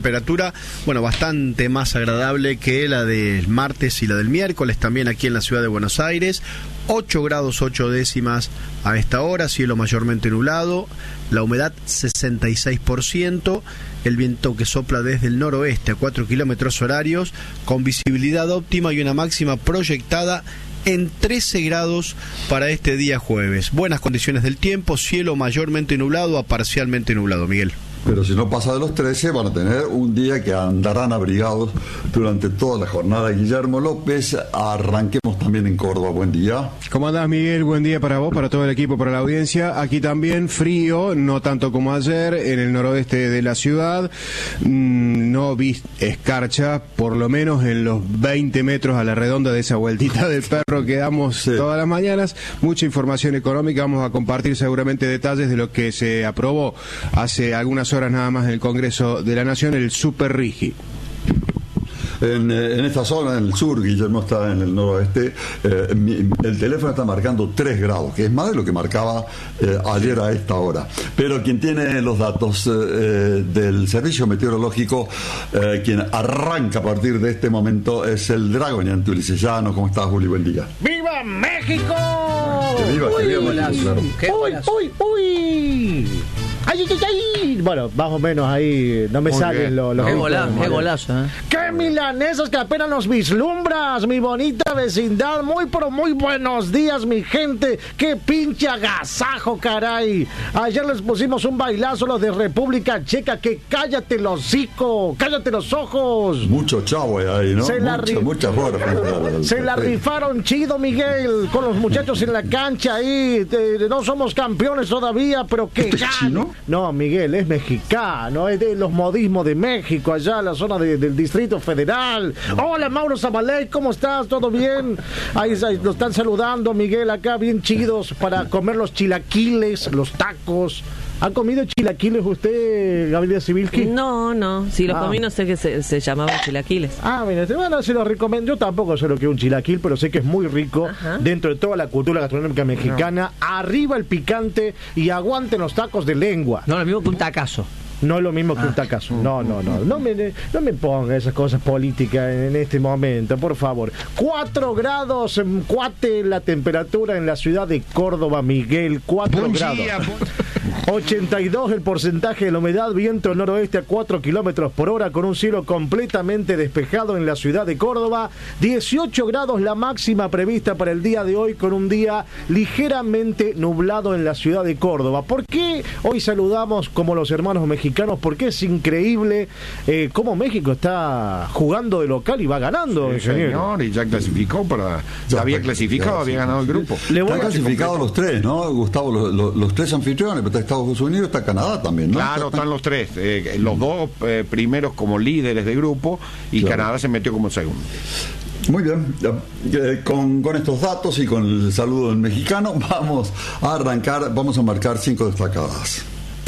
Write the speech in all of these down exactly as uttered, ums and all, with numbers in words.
temperatura, bueno, bastante más agradable que la del martes y la del miércoles, también aquí en la ciudad de Buenos Aires. ocho grados ocho décimas a esta hora, cielo mayormente nublado, la humedad sesenta y seis por ciento, el viento que sopla desde el noroeste a cuatro kilómetros horarios, con visibilidad óptima y una máxima proyectada en trece grados para este día jueves. Buenas condiciones del tiempo, cielo mayormente nublado a parcialmente nublado, Miguel. Pero si no pasa de los trece, van a tener un día que andarán abrigados durante toda la jornada. Guillermo López, arranquemos también en Córdoba. Buen día. ¿Cómo andás, Miguel? Buen día para vos, para todo el equipo, para la audiencia. Aquí también frío, no tanto como ayer, en el noroeste de la ciudad. Mm, no vi escarcha, por lo menos en los veinte metros a la redonda de esa vueltita del perro que damos sí. todas las mañanas. Mucha información económica. Vamos a compartir seguramente detalles de lo que se aprobó hace algunas horas nada más en el Congreso de la Nación, el Super Rigi. En, en esta zona, en el sur, Guillermo está en el noroeste, eh, mi, el teléfono está marcando tres grados, que es más de lo que marcaba eh, ayer a esta hora. Pero quien tiene los datos eh, del Servicio Meteorológico, eh, quien arranca a partir de este momento, es el Dragonian Ulises Llano. ¿Cómo estás, Juli? Buen día. ¡Viva México! Que viva, uy, que viva México, claro. ¡Qué uy, uy, uy! ¡Ay, ay, ay, ay! Bueno, más o menos ahí no me Muy salen los... Lo qué, gola, qué golazo, ¿eh? ¡Qué milanesas que apenas nos vislumbras, mi bonita vecindad! Muy, pero muy buenos días, mi gente. ¡Qué pinche agasajo, caray! Ayer les pusimos un bailazo los de República Checa, que cállate los hocico, cállate los ojos. Mucho chavo ahí, ¿no? Se la, Mucho, muchas horas. Se la rifaron chido, Miguel, con los muchachos en la cancha ahí. No somos campeones todavía, pero que ¿Este es chino? No, Miguel, es mexicano, es de los modismos de México, allá en la zona de, del Distrito Federal. Hola, Mauro Zabaley, ¿cómo estás? ¿Todo bien? Ahí, ahí lo están saludando, Miguel, acá bien chidos para comer los chilaquiles, los tacos. ¿Ha comido chilaquiles usted, Gabriela Sibilski? No, no. Si los ah. comí, no sé que se, se llamaban chilaquiles. Ah, mira, bueno, se los recomiendo. Yo tampoco sé lo que es un chilaquil, pero sé que es muy rico. Ajá. Dentro de toda la cultura gastronómica mexicana. No. Arriba el picante y aguanten los tacos de lengua. No, lo mismo que un tacazo. No es lo mismo que ah. un tacazo. No, no, no. No me, no me ponga esas cosas políticas en, en este momento, por favor. Cuatro grados, cuate la temperatura en la ciudad de Córdoba, Miguel. Cuatro Buen grados. Día, ochenta y dos el porcentaje de la humedad, viento noroeste a cuatro kilómetros por hora, con un cielo completamente despejado en la ciudad de Córdoba. dieciocho grados la máxima prevista para el día de hoy, con un día ligeramente nublado en la ciudad de Córdoba. ¿Por qué hoy saludamos como los hermanos mexicanos? Porque es increíble eh, cómo México está jugando de local y va ganando. Sí, señor, y ya clasificó para... Ya había clasificado, ya, había ganado el grupo. Le voy Están clasificados los tres, ¿no, Gustavo? Los, los, los tres anfitriones, pero está Estados Unidos, está Canadá también, ¿no? Claro, están los tres. Eh, los dos eh, primeros como líderes de grupo y claro. Canadá se metió como segundo. Muy bien, eh, con, con estos datos y con el saludo del mexicano, vamos a arrancar, vamos a marcar cinco destacadas.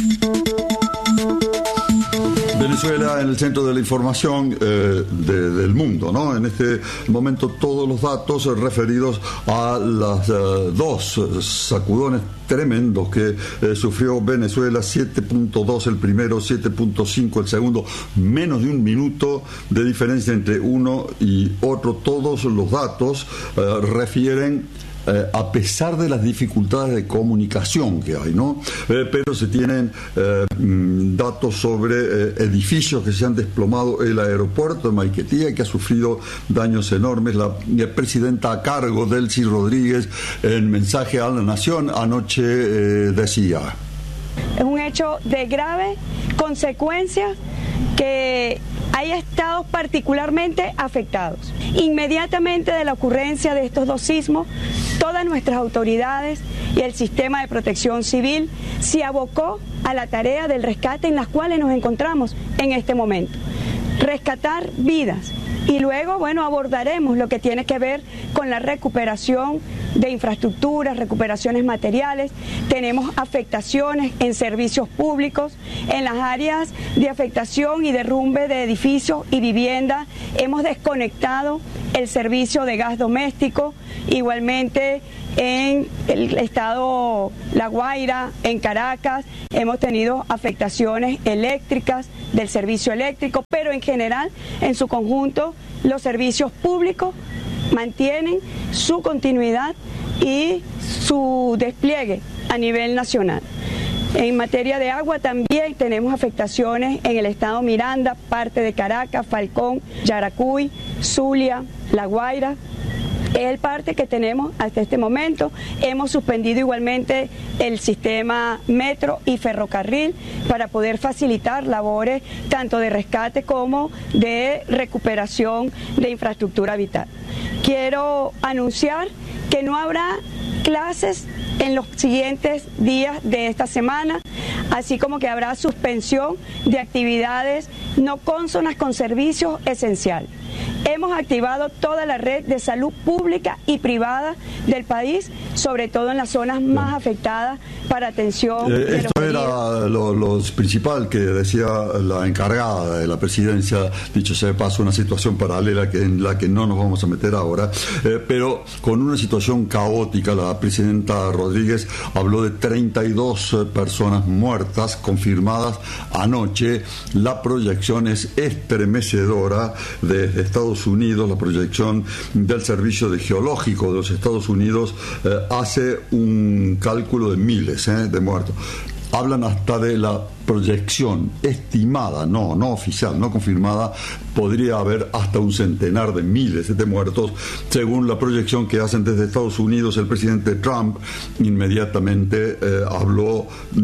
Venezuela en el centro de la información eh, de, del mundo, ¿no? En este momento todos los datos referidos a las uh, dos sacudones tremendos que eh, sufrió Venezuela, siete punto dos el primero, siete punto cinco el segundo, menos de un minuto de diferencia entre uno y otro. Todos los datos eh, refieren Eh, a pesar de las dificultades de comunicación que hay, ¿no? Eh, pero se tienen eh, datos sobre eh, edificios que se han desplomado, el aeropuerto de Maiquetía, que ha sufrido daños enormes. La, la presidenta a cargo, Delcy Rodríguez, en mensaje a la Nación anoche eh, decía: es un hecho de grave consecuencia que hay estados particularmente afectados. Inmediatamente de la ocurrencia de estos dos sismos, todas nuestras autoridades y el sistema de protección civil se abocó a la tarea del rescate en las cuales nos encontramos en este momento. Rescatar vidas. Y luego, bueno, abordaremos lo que tiene que ver con la recuperación de infraestructuras, recuperaciones materiales. Tenemos afectaciones en servicios públicos, en las áreas de afectación y derrumbe de edificios y viviendas. Hemos desconectado el servicio de gas doméstico, igualmente En el estado La Guaira, en Caracas, hemos tenido afectaciones eléctricas del servicio eléctrico, pero en general, en su conjunto, los servicios públicos mantienen su continuidad y su despliegue a nivel nacional. En materia de agua también tenemos afectaciones en el estado Miranda, parte de Caracas, Falcón, Yaracuy, Zulia, La Guaira. Es el parte que tenemos hasta este momento. Hemos suspendido igualmente el sistema metro y ferrocarril para poder facilitar labores tanto de rescate como de recuperación de infraestructura vital. Quiero anunciar que no habrá clases en los siguientes días de esta semana, así como que habrá suspensión de actividades no cónsonas con servicios esenciales. Hemos activado toda la red de salud pública y privada del país, sobre todo en las zonas más afectadas para atención. Eh, de esto los era lo, lo principal que decía la encargada de la presidencia, dicho sea de paso, una situación paralela que, en la que no nos vamos a meter ahora, eh, pero con una situación caótica. La presidenta Rodríguez habló de treinta y dos personas muertas confirmadas anoche. La proyección es estremecedora desde Estados Unidos. La proyección del Servicio de Geológico de los Estados Unidos eh, hace un cálculo de miles eh, de muertos. Hablan hasta de la proyección estimada, no, no oficial, no confirmada, podría haber hasta un centenar de miles de muertos, según la proyección que hacen desde Estados Unidos. El presidente Trump inmediatamente eh, habló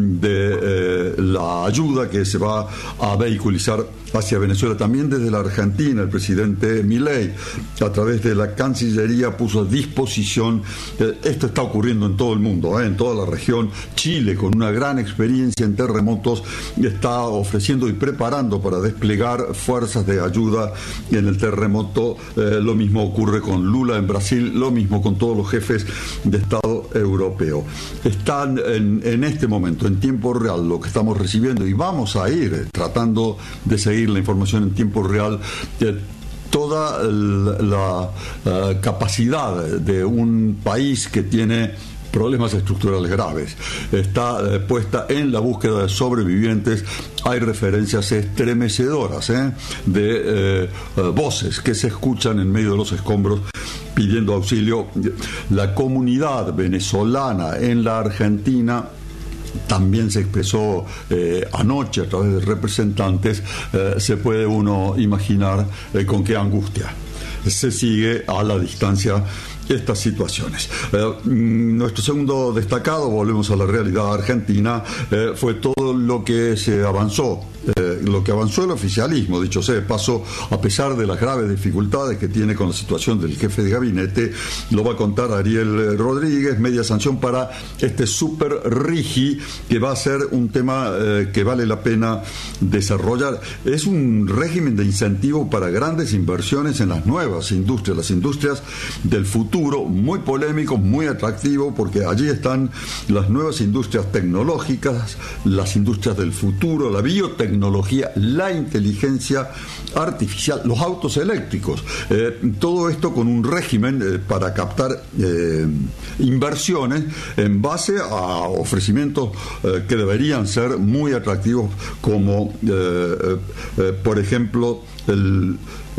de eh, la ayuda que se va a vehiculizar hacia Venezuela. También desde la Argentina, el presidente Milei, a través de la Cancillería, puso a disposición, eh, esto está ocurriendo en todo el mundo, eh, en toda la región. Chile, con una gran experiencia en terremotos, está ofreciendo y preparando para desplegar fuerzas de ayuda en el terremoto. Eh, lo mismo ocurre con Lula en Brasil, lo mismo con todos los jefes de Estado europeo. Están en, en este momento, en tiempo real, lo que estamos recibiendo, y vamos a ir tratando de seguir la información en tiempo real. Eh, toda la, la uh, capacidad de un país que tiene problemas estructurales graves está eh, puesta en la búsqueda de sobrevivientes. Hay referencias estremecedoras eh, de eh, eh, voces que se escuchan en medio de los escombros pidiendo auxilio. La comunidad venezolana en la Argentina también se expresó eh, anoche a través de representantes. Eh, se puede uno imaginar eh, con qué angustia se sigue a la distancia estas situaciones. Eh, nuestro segundo destacado, volvemos a la realidad argentina, eh, fue todo lo que se avanzó, eh, lo que avanzó el oficialismo, dicho sea de paso, a pesar de las graves dificultades que tiene con la situación del jefe de gabinete. Lo va a contar Ariel Rodríguez. Media sanción para este super RIGI, que va a ser un tema eh, que vale la pena desarrollar. Es un régimen de incentivo para grandes inversiones en las nuevas industrias, las industrias del futuro. Muy polémico, muy atractivo, porque allí están las nuevas industrias tecnológicas, las industrias del futuro, la biotecnología, la inteligencia artificial, los autos eléctricos. Eh, todo esto con un régimen eh, para captar eh, inversiones en base a ofrecimientos eh, que deberían ser muy atractivos, como eh, eh, por ejemplo el Eh,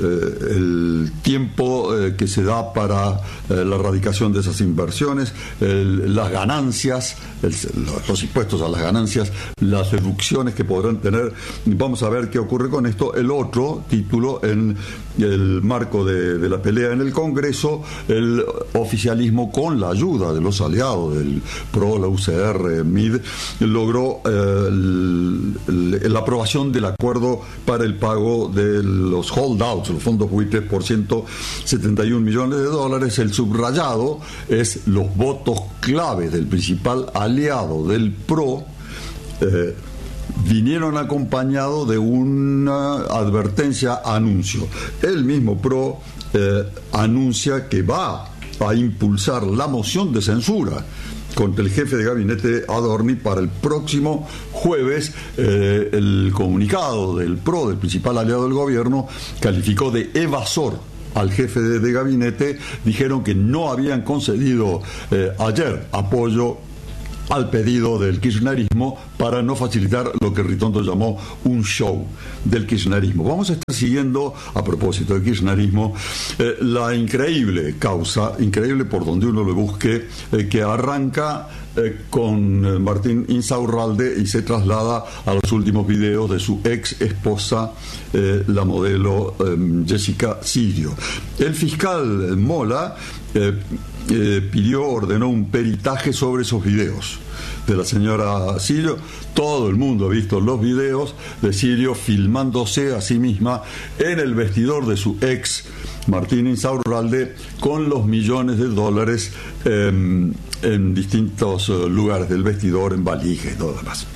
el tiempo eh, que se da para eh, la erradicación de esas inversiones, el, las ganancias, el, los impuestos a las ganancias, las deducciones que podrán tener. Vamos a ver qué ocurre con esto. El otro título, en el marco de, de la pelea en el Congreso, el oficialismo, con la ayuda de los aliados del P R O, la U C R, M I D, logró eh, el, el, la aprobación del acuerdo para el pago de los holdouts, los fondos buitres, por ciento setenta y un millones de dólares. El subrayado es los votos clave del principal aliado del P R O. Eh, vinieron acompañados de una advertencia, anuncio. El mismo P R O eh, anuncia que va a impulsar la moción de censura contra el jefe de gabinete Adorni para el próximo jueves. Eh, el comunicado del P R O, del principal aliado del gobierno, calificó de evasor al jefe de, de gabinete, dijeron que no habían concedido eh, ayer apoyo al pedido del kirchnerismo para no facilitar lo que Ritondo llamó un show del kirchnerismo. Vamos a estar siguiendo, a propósito del kirchnerismo, eh, la increíble causa, increíble por donde uno lo busque, eh, que arranca eh, con eh, Martín Insaurralde y se traslada a los últimos videos de su ex esposa, eh, la modelo eh, Jessica Sirio. El fiscal eh, Mola eh, Eh, pidió, ordenó un peritaje sobre esos videos de la señora Sirio. Todo el mundo ha visto los videos de Sirio filmándose a sí misma en el vestidor de su ex Martín Insaurralde con los millones de dólares eh, en distintos eh, lugares del vestidor, en valijas y todo lo demás.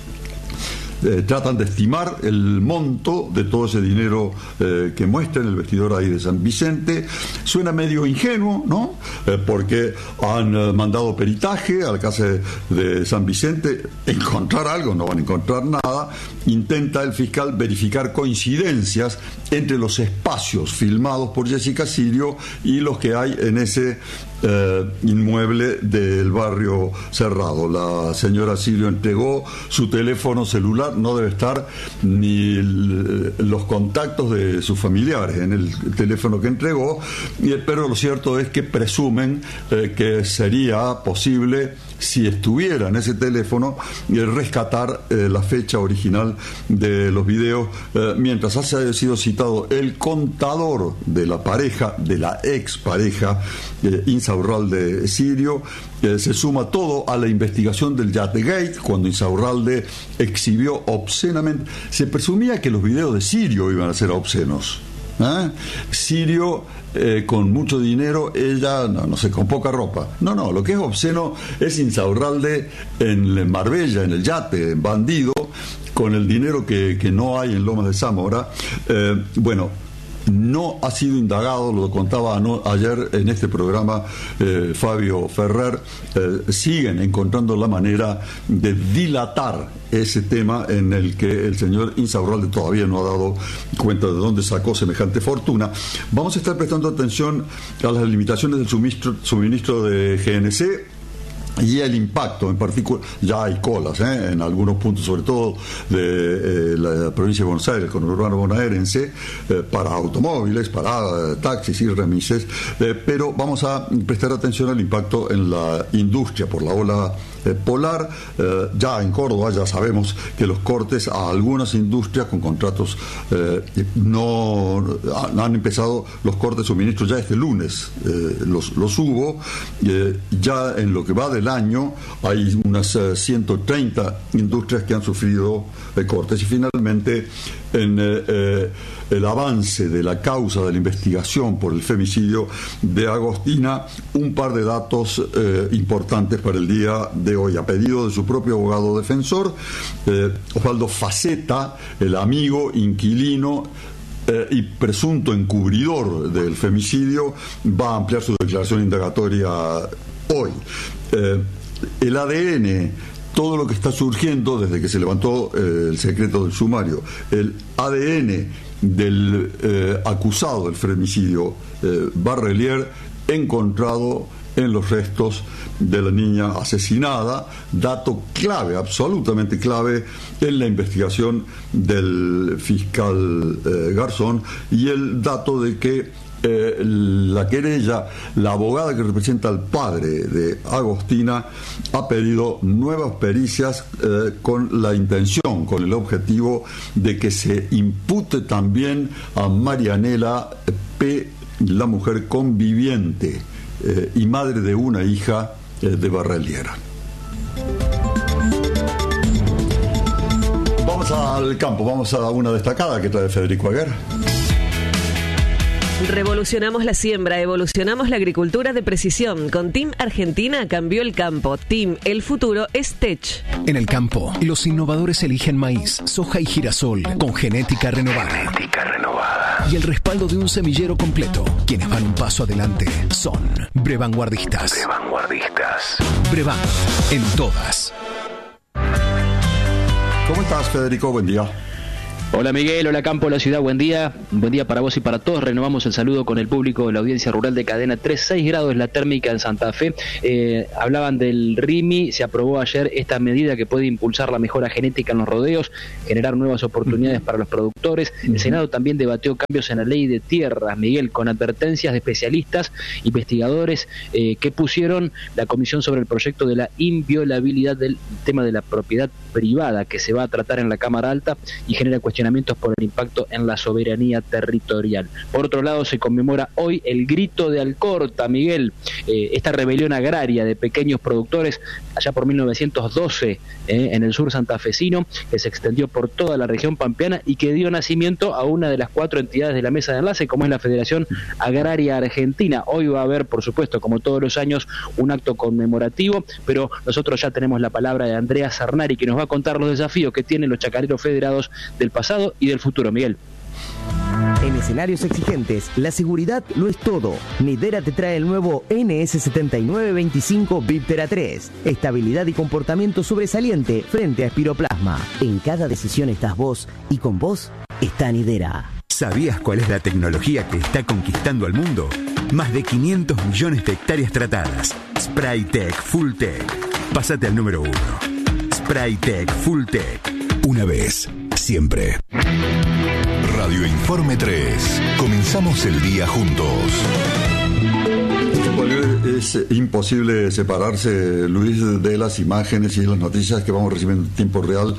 Eh, tratan de estimar el monto de todo ese dinero eh, que muestra en el vestidor ahí de San Vicente. Suena medio ingenuo, ¿no? Eh, porque han eh, mandado peritaje a la casa de, de San Vicente, encontrar algo, no van a encontrar nada. Intenta el fiscal verificar coincidencias entre los espacios filmados por Jessica Sirio y los que hay en ese Eh, inmueble del barrio Cerrado. La señora Sirio entregó su teléfono celular, no debe estar ni el, los contactos de sus familiares en el teléfono que entregó, pero lo cierto es que presumen eh, que sería posible, si estuviera en ese teléfono, eh, rescatar eh, la fecha original de los videos, eh, mientras ha sido citado el contador de la pareja, de la ex pareja eh, Insaurralde Sirio. Eh, se suma todo a la investigación del Yategate, cuando Insaurralde exhibió obscenamente. Se presumía que los videos de Sirio iban a ser obscenos. ¿Eh? Sirio eh, con mucho dinero, ella, no, no sé, con poca ropa. No, no, lo que es obsceno es Insaurralde en Marbella, en el yate, en bandido, con el dinero que, que no hay en Lomas de Zamora. Eh, bueno, no ha sido indagado, lo contaba no, ayer en este programa eh, Fabio Ferrer. Eh, siguen encontrando la manera de dilatar ese tema en el que el señor Insaurralde todavía no ha dado cuenta de dónde sacó semejante fortuna. Vamos a estar prestando atención a las limitaciones del suministro, suministro de G N C y el impacto, en particular. Ya hay colas ¿eh? en algunos puntos, sobre todo de eh, la provincia de Buenos Aires, el conurbano bonaerense, eh, para automóviles, para eh, taxis y remises, eh, pero vamos a prestar atención al impacto en la industria por la ola eh, polar. Eh, ya en Córdoba ya sabemos que los cortes a algunas industrias con contratos eh, no han, han empezado los cortes de suministro ya este lunes, eh, los, los hubo. Eh, ya en lo que va del año hay unas eh, ciento treinta industrias que han sufrido eh, cortes. Y finalmente, en eh, eh, el avance de la causa de la investigación por el femicidio de Agostina, un par de datos eh, importantes para el día de hoy. A pedido de su propio abogado defensor, eh, Osvaldo Faceta, el amigo, inquilino Eh, y presunto encubridor del femicidio, va a ampliar su declaración indagatoria hoy. Eh, el A D N, todo lo que está surgiendo desde que se levantó eh, el secreto del sumario, el A D N del eh, acusado del femicidio eh, Barrelier, encontrado en los restos de la niña asesinada, dato clave, absolutamente clave en la investigación del fiscal eh, Garzón, y el dato de que eh, la querella, la abogada que representa al padre de Agostina, ha pedido nuevas pericias eh, con la intención, con el objetivo de que se impute también a Marianela P., la mujer conviviente Eh, y madre de una hija eh, de Barrelier. Vamos al campo, vamos a una destacada que trae Federico Aguer. Revolucionamos la siembra, evolucionamos la agricultura de precisión. Con Team Argentina cambió el campo. Team El Futuro es Tech. En el campo, los innovadores eligen maíz, soja y girasol con genética renovada. Genética renovada. Y el respaldo de un semillero completo. Quienes van un paso adelante son Brevanguardistas. Brevanguardistas. Brevan, en todas. ¿Cómo estás, Federico? Buen día. Hola Miguel, hola Campo, la ciudad, buen día, buen día para vos y para todos. Renovamos el saludo con el público de la audiencia rural de Cadena tres, seis grados la térmica en Santa Fe. Eh, hablaban del R I M I, se aprobó ayer esta medida que puede impulsar la mejora genética en los rodeos, generar nuevas oportunidades para los productores. El Senado también debatió cambios en la ley de tierras, Miguel, con advertencias de especialistas, investigadores eh, que pusieron la comisión sobre el proyecto de la inviolabilidad del tema de la propiedad privada que se va a tratar en la Cámara Alta y genera cuestionamientos por el impacto en la soberanía territorial. Por otro lado, se conmemora hoy el Grito de Alcorta, Miguel, eh, esta rebelión agraria de pequeños productores allá por mil novecientos doce eh, en el sur santafesino, que se extendió por toda la región pampeana y que dio nacimiento a una de las cuatro entidades de la mesa de enlace, como es la Federación Agraria Argentina. Hoy va a haber, por supuesto, como todos los años, un acto conmemorativo, pero nosotros ya tenemos la palabra de Andrea Sarnari, que nos va a contar los desafíos que tienen los chacareros federados del pasado y del futuro, Miguel. En escenarios exigentes, la seguridad lo es todo. Nidera te trae el nuevo N S setenta y nueve veinticinco Viptera tres. Estabilidad y comportamiento sobresaliente frente a espiroplasma. En cada decisión estás vos y con vos está Nidera. ¿Sabías cuál es la tecnología que está conquistando al mundo? Más de quinientos millones de hectáreas tratadas. Spraytec Fulltech. Pásate al número uno. Spraytec Fulltech. Una vez, siempre. Radio Informe tres. Comenzamos el día juntos. Es imposible separarse, Luis, de las imágenes y las noticias que vamos recibiendo en tiempo real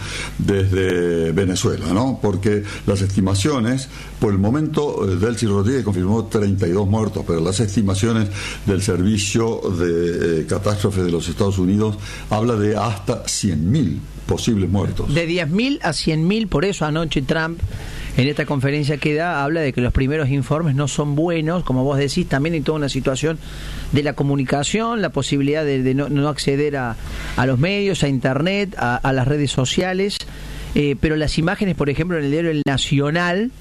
desde Venezuela, ¿no? Porque las estimaciones, por el momento, Delcy Rodríguez confirmó treinta y dos muertos, pero las estimaciones del Servicio de eh, Catástrofes de los Estados Unidos habla de hasta cien mil posibles muertos. De diez mil a cien mil, por eso anoche Trump, en esta conferencia que da, habla de que los primeros informes no son buenos, como vos decís, también hay toda una situación de la comunicación, la posibilidad de, de no, no acceder a, a los medios, a internet, a, a las redes sociales, eh, pero las imágenes, por ejemplo, en el diario El Nacional,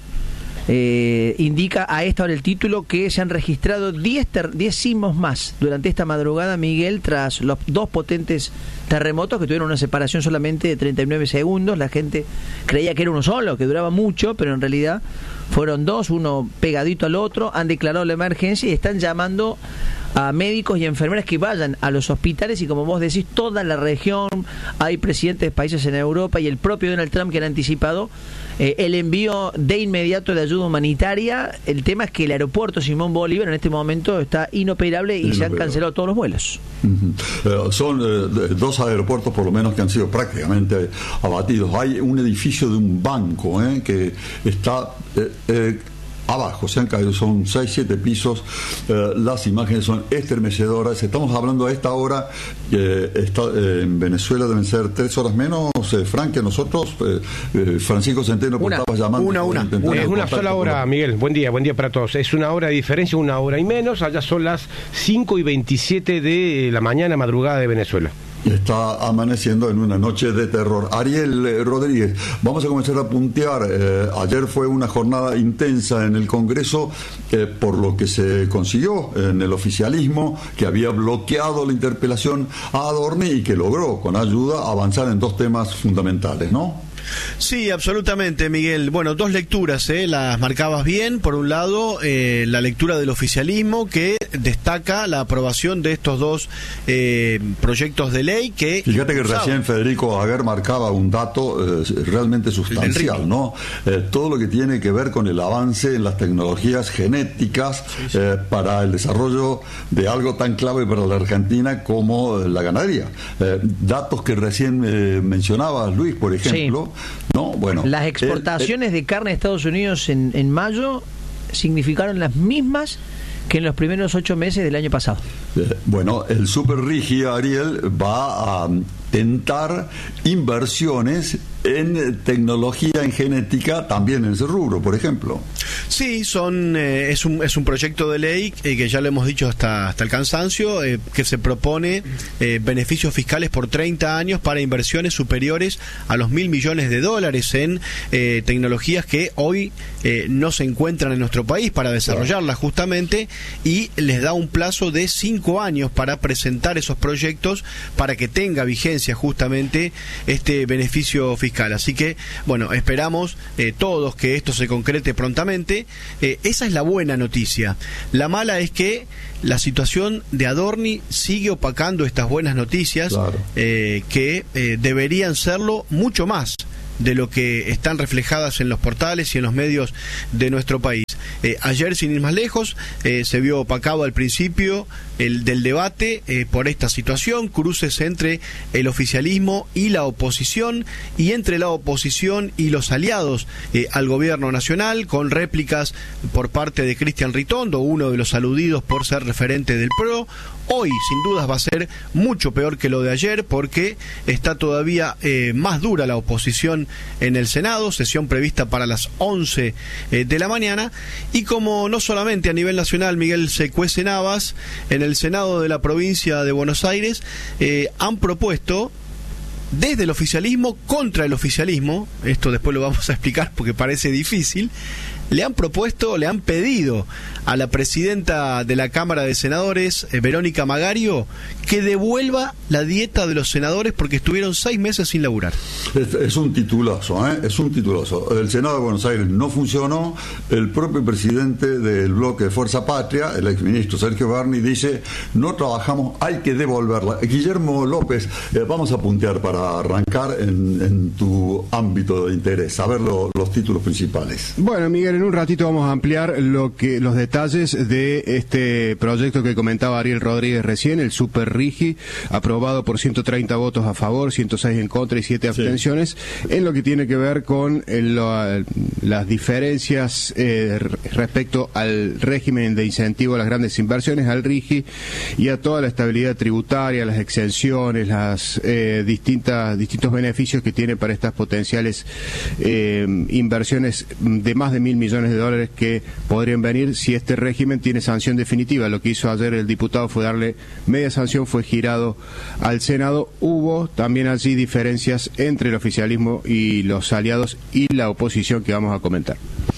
Eh, indica a esta hora el título que se han registrado diez sismos más durante esta madrugada, Miguel, tras los dos potentes terremotos que tuvieron una separación solamente de treinta y nueve segundos. La gente creía que era uno solo, que duraba mucho, pero en realidad fueron dos, uno pegadito al otro. Han declarado la emergencia y están llamando a médicos y enfermeras que vayan a los hospitales, y como vos decís, toda la región, hay presidentes de países en Europa y el propio Donald Trump que han anticipado eh, el envío de inmediato de ayuda humanitaria. El tema es que el aeropuerto Simón Bolívar en este momento está inoperable y inoperable. Se han cancelado todos los vuelos. Uh-huh. Uh, son uh, dos aeropuertos por lo menos que han sido prácticamente abatidos. Hay un edificio de un banco eh, que está eh, eh, abajo, se han caído, son seis, siete pisos. Eh, las imágenes son estremecedoras. Estamos hablando a esta hora, eh, está, eh, en Venezuela deben ser tres horas menos, eh, Frank, que nosotros. eh, eh, Francisco Centeno, una, estaba llamando. Una, una. una. Es una sola hora, Miguel. Buen día, buen día para todos. Es una hora de diferencia, una hora y menos. Allá son las cinco y veintisiete de la mañana, madrugada de Venezuela. Está amaneciendo en una noche de terror. Ariel eh, Rodríguez, vamos a comenzar a puntear. Eh, ayer fue una jornada intensa en el Congreso, eh, por lo que se consiguió en el oficialismo, que había bloqueado la interpelación a Adorni y que logró, con ayuda, avanzar en dos temas fundamentales, ¿no? Sí, absolutamente, Miguel. Bueno, dos lecturas, ¿eh? Las marcabas bien. Por un lado, eh, la lectura del oficialismo, que destaca la aprobación de estos dos eh, proyectos de ley que... Fíjate que recién Federico Aguer marcaba un dato eh, realmente sustancial, ¿no? Eh, todo lo que tiene que ver con el avance en las tecnologías genéticas sí, sí. Eh, para el desarrollo de algo tan clave para la Argentina como la ganadería. Eh, datos que recién eh, mencionaba Luis, por ejemplo... Sí. No, bueno, las exportaciones el, el, de carne a Estados Unidos en, en mayo significaron las mismas que en los primeros ocho meses del año pasado. Eh, bueno, el Super Rigi, Ariel, va a tentar inversiones en tecnología, en genética, también en ese rubro, por ejemplo. Sí, son eh, es un es un proyecto de ley eh, que ya lo hemos dicho hasta hasta el cansancio, eh, que se propone eh, beneficios fiscales por treinta años para inversiones superiores a los mil millones de dólares en eh, tecnologías que hoy eh, no se encuentran en nuestro país para desarrollarlas justamente, y les da un plazo de cinco años para presentar esos proyectos para que tenga vigencia justamente este beneficio fiscal fiscal. Así que, bueno, esperamos eh, todos que esto se concrete prontamente. Eh, esa es la buena noticia. La mala es que la situación de Adorni sigue opacando estas buenas noticias, claro. eh, que eh, deberían serlo mucho más de lo que están reflejadas en los portales y en los medios de nuestro país. Eh, ayer, sin ir más lejos, eh, se vio opacado al principio el del debate eh, por esta situación, cruces entre el oficialismo y la oposición, y entre la oposición y los aliados eh, al gobierno nacional, con réplicas por parte de Cristian Ritondo, uno de los aludidos por ser referente del P R O. Hoy, sin dudas, va a ser mucho peor que lo de ayer, porque está todavía eh, más dura la oposición en el Senado, sesión prevista para las once eh, de la mañana, y como no solamente a nivel nacional, Miguel, se cuecen habas, en el Senado de la provincia de Buenos Aires eh, han propuesto, desde el oficialismo contra el oficialismo, esto después lo vamos a explicar porque parece difícil, le han propuesto, le han pedido a la presidenta de la Cámara de Senadores, eh, Verónica Magario, que devuelva la dieta de los senadores porque estuvieron seis meses sin laburar. Es, es un titulazo, ¿eh? Es un titulazo. El Senado de Buenos Aires no funcionó. El propio presidente del bloque de Fuerza Patria, el exministro Sergio Berni, dice: no trabajamos, hay que devolverla. Guillermo López, eh, vamos a puntear para arrancar en, en tu ámbito de interés, a ver lo, los títulos principales. Bueno, Miguel, en un ratito vamos a ampliar lo que los detalles de este proyecto que comentaba Ariel Rodríguez recién, el Super Rigi, aprobado por ciento treinta votos a favor, ciento seis en contra y siete abstenciones, sí. En lo que tiene que ver con el, lo, las diferencias eh, respecto al régimen de incentivo a las grandes inversiones, al Rigi, y a toda la estabilidad tributaria, las exenciones, las eh, distintas distintos beneficios que tiene para estas potenciales eh, inversiones de más de mil millones de dólares que podrían venir si este régimen tiene sanción definitiva. Lo que hizo ayer el diputado fue darle media sanción, fue girado al Senado. Hubo también allí diferencias entre el oficialismo y los aliados y la oposición que vamos a comentar.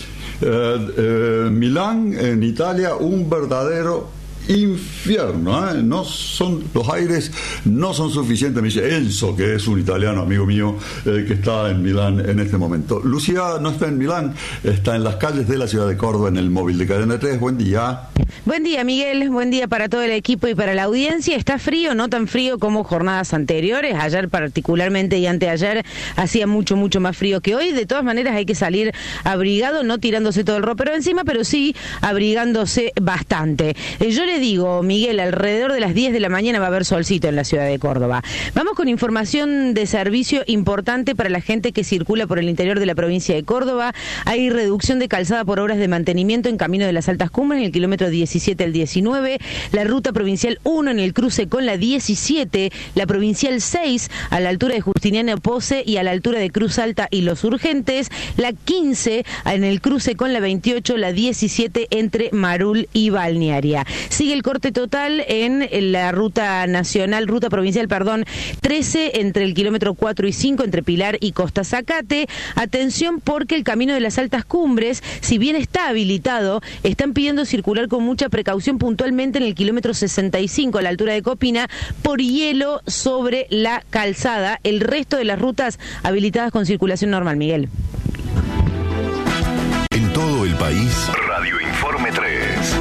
Eh, eh, Milán, en Italia, un verdadero infierno, ¿eh? No son, los aires no son suficientes. Me dice Enzo, que es un italiano amigo mío, eh, que está en Milán en este momento. Lucía no está en Milán, está en las calles de la ciudad de Córdoba, en el móvil de Cadena tres. Buen día. Buen día, Miguel, buen día para todo el equipo y para la audiencia. Está frío, no tan frío como jornadas anteriores, ayer particularmente y anteayer hacía mucho, mucho más frío que hoy. De todas maneras hay que salir abrigado, no tirándose todo el ropero encima, pero sí abrigándose bastante. Eh, yo le digo, Miguel, alrededor de las diez de la mañana va a haber solcito en la ciudad de Córdoba. Vamos con información de servicio importante para la gente que circula por el interior de la provincia de Córdoba. Hay reducción de calzada por obras de mantenimiento en camino de las Altas Cumbres, en el kilómetro diecisiete al diecinueve, la ruta provincial uno en el cruce con la diecisiete, la provincial seis a la altura de Justiniano Pose y a la altura de Cruz Alta y Los Urgentes, la quince en el cruce con la veintiocho, la diecisiete entre Marul y Balnearia. Sigue el corte total en la ruta nacional, ruta provincial, perdón, trece entre el kilómetro cuatro y cinco entre Pilar y Costa Zacate. Atención porque el camino de las Altas Cumbres, si bien está habilitado, están pidiendo circular con mucha precaución puntualmente en el kilómetro sesenta y cinco a la altura de Copina por hielo sobre la calzada. El resto de las rutas habilitadas con circulación normal, Miguel. En todo el país, Radio Informe tres.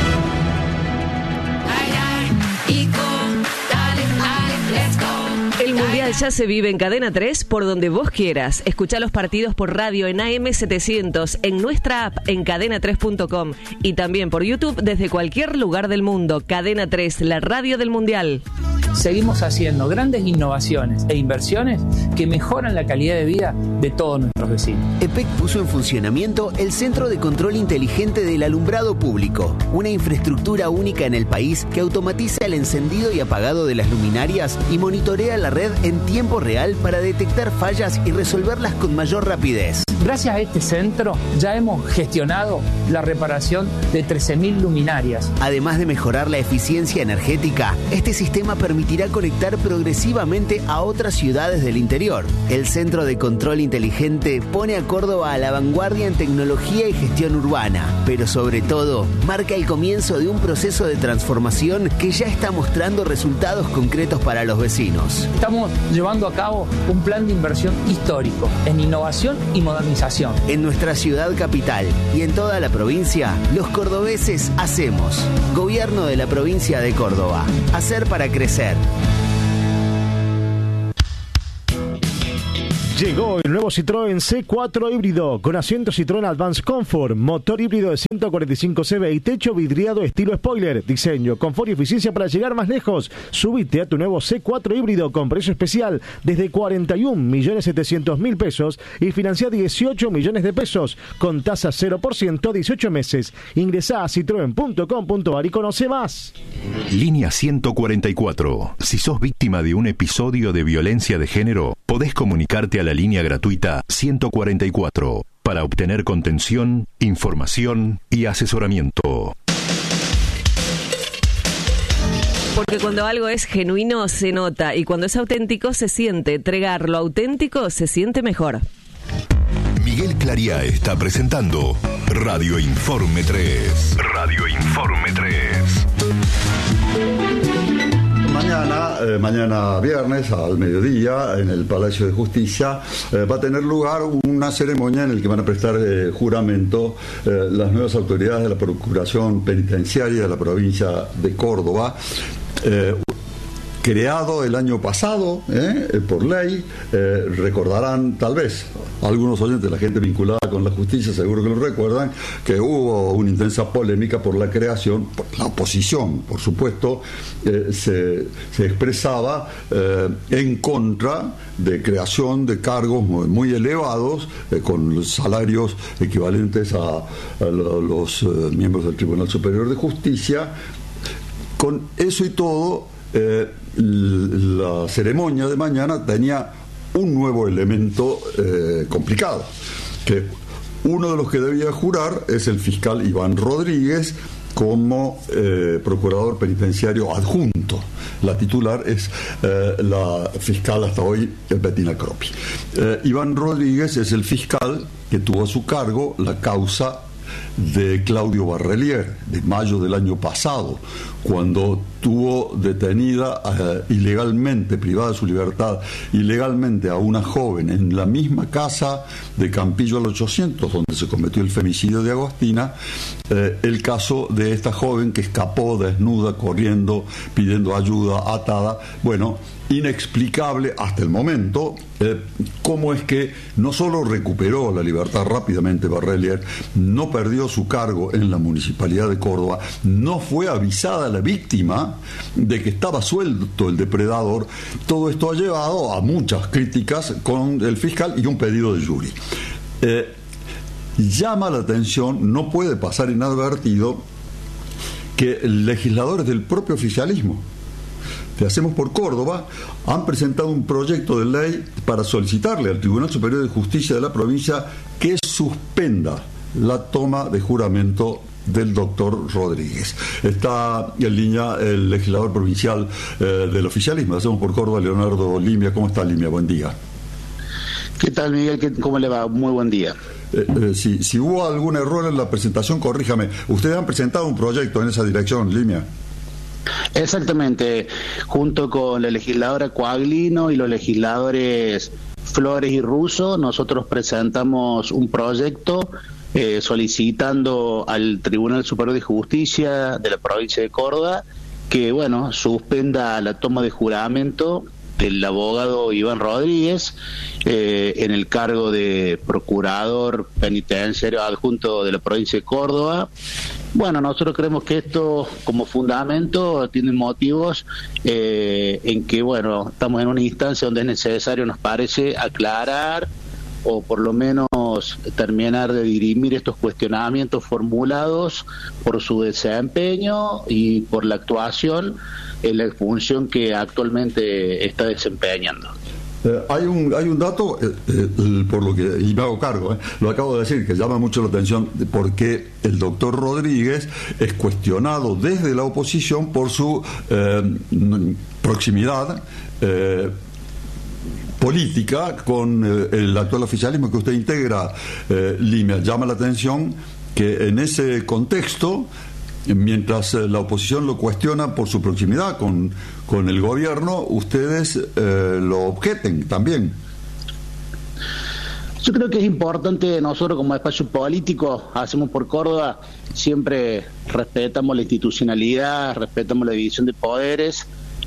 El Mundial ya se vive en Cadena tres por donde vos quieras. Escuchá los partidos por radio en A M setecientos, en nuestra app en cadena tres punto com y también por YouTube desde cualquier lugar del mundo. Cadena tres, la radio del Mundial. Seguimos haciendo grandes innovaciones e inversiones que mejoran la calidad de vida de todos nuestros vecinos. E P E C puso en funcionamiento el Centro de Control Inteligente del Alumbrado Público, una infraestructura única en el país que automatiza el encendido y apagado de las luminarias y monitorea la red en tiempo real para detectar fallas y resolverlas con mayor rapidez. Gracias a este centro ya hemos gestionado la reparación de trece mil luminarias. Además de mejorar la eficiencia energética, este sistema permite permitirá conectar progresivamente a otras ciudades del interior. El Centro de Control Inteligente pone a Córdoba a la vanguardia en tecnología y gestión urbana, pero sobre todo marca el comienzo de un proceso de transformación que ya está mostrando resultados concretos para los vecinos. Estamos llevando a cabo un plan de inversión histórico en innovación y modernización. En nuestra ciudad capital y en toda la provincia, los cordobeses hacemos. Gobierno de la provincia de Córdoba. Hacer para crecer. Llegó el nuevo Citroën C cuatro híbrido con asiento Citroën Advance Comfort, motor híbrido de ciento cuarenta y cinco C V y techo vidriado estilo spoiler. Diseño, confort y eficiencia para llegar más lejos. Subite a tu nuevo C cuatro híbrido con precio especial desde cuarenta y un millones setecientos mil pesos y financia dieciocho millones de pesos con tasa cero por ciento dieciocho meses. Ingresá a citroen punto com punto ar y conoce más. Línea ciento cuarenta y cuatro. Si sos víctima de un episodio de violencia de género, podés comunicarte a la línea gratuita ciento cuarenta y cuatro para obtener contención, información y asesoramiento. Porque cuando algo es genuino se nota y cuando es auténtico se siente. Entregar lo auténtico se siente mejor. Miguel Clariá está presentando Radio Informe tres. Radio Informe tres. Mañana, eh, mañana viernes al mediodía, en el Palacio de Justicia, eh, va a tener lugar una ceremonia en la que van a prestar eh, juramento eh, las nuevas autoridades de la Procuración Penitenciaria de la provincia de Córdoba. Eh, creado el año pasado eh, por ley, eh, recordarán tal vez algunos oyentes, la gente vinculada con la justicia seguro que lo recuerdan, que hubo una intensa polémica por la creación, por la oposición por supuesto, eh, se, se expresaba eh, en contra de creación de cargos muy, muy elevados, eh, con salarios equivalentes a, a los eh, miembros del Tribunal Superior de Justicia. Con eso y todo, eh, la ceremonia de mañana tenía un nuevo elemento eh, complicado, que uno de los que debía jurar es el fiscal Iván Rodríguez como eh, procurador penitenciario adjunto. La titular es eh, la fiscal hasta hoy, Bettina Croppi. Eh, Iván Rodríguez es el fiscal que tuvo a su cargo la causa de Claudio Barrelier, de mayo del año pasado, cuando tuvo detenida eh, ilegalmente, privada de su libertad, ilegalmente a una joven en la misma casa de Campillo al ochocientos, donde se cometió el femicidio de Agostina, eh, el caso de esta joven que escapó desnuda, corriendo, pidiendo ayuda, atada. Bueno, inexplicable hasta el momento eh, cómo es que no solo recuperó la libertad rápidamente Barrelier, no perdió su cargo en la Municipalidad de Córdoba, no fue avisada la víctima de que estaba suelto el depredador. Todo esto ha llevado a muchas críticas con el fiscal y un pedido de jury. Eh, llama la atención, no puede pasar inadvertido, que legisladores del propio oficialismo de Hacemos por Córdoba han presentado un proyecto de ley para solicitarle al Tribunal Superior de Justicia de la provincia que suspenda la toma de juramento del doctor Rodríguez. Está en línea el legislador provincial eh, del oficialismo de Hacemos por Córdoba, Leonardo Limia. ¿Cómo está, Limia? Buen día. ¿Qué tal, Miguel? ¿Cómo le va? Muy buen día. Eh, eh, si, si hubo algún error en la presentación, corríjame. Ustedes han presentado un proyecto en esa dirección, Limia. Exactamente, junto con la legisladora Coaglino y los legisladores Flores y Russo, nosotros presentamos un proyecto eh, solicitando al Tribunal Superior de Justicia de la provincia de Córdoba que, bueno, suspenda la toma de juramento del abogado Iván Rodríguez eh, en el cargo de procurador penitenciario adjunto de la provincia de Córdoba. Bueno, nosotros creemos que esto como fundamento tiene motivos eh, en que, bueno, estamos en una instancia donde es necesario, nos parece, aclarar o por lo menos terminar de dirimir estos cuestionamientos formulados por su desempeño y por la actuación en la función que actualmente está desempeñando. Eh, hay un hay un dato, eh, eh, por lo que, y me hago cargo, eh, lo acabo de decir, que llama mucho la atención, porque el doctor Rodríguez es cuestionado desde la oposición por su eh, proximidad eh, política con eh, el actual oficialismo que usted integra, eh, Limia. Llama la atención que en ese contexto, mientras eh, la oposición lo cuestiona por su proximidad con, con el gobierno, ustedes eh, lo objeten también. Yo creo que es importante, nosotros como espacio político, hacemos por Córdoba, siempre respetamos la institucionalidad, respetamos la división de poderes